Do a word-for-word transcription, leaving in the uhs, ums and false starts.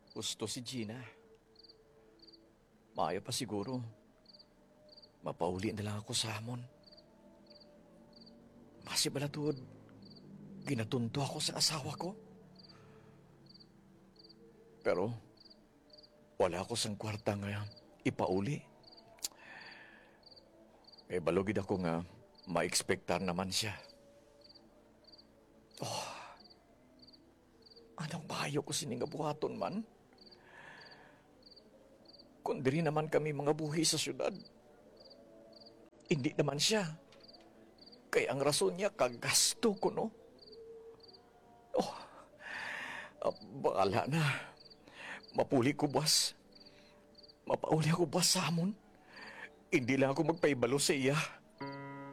Gusto si Gina. Maayo pa siguro. Mapauli na lang ako sa hamon. Masi balatod, ginatunto ako sa asawa ko. Pero, wala ako sang kwarta nga ipauli. Eh, balugid ako nga ma-expectar naman siya. Oh, anong bayo ko sining buhaton man? Kung diri naman kami mga buhi sa syudad, hindi naman siya. Kaya ang rason niya, kagasto ko, no? Oh, ah, baala na. Mapuli ko, boss. Mapauli ako, boss, sa hamon. Hindi lang ako magpaibalo sa iya.